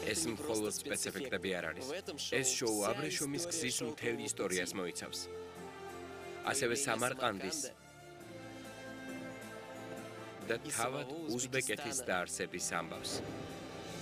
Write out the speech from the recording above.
ეს მხოლოდ სპეციფიკები არ არის. ეს შოუ აბრეშუმის გზის მთელ ისტორიას მოიცავს. ასევე სამარყანდის და თავად უზბეკეთის დაარსების ამბავს.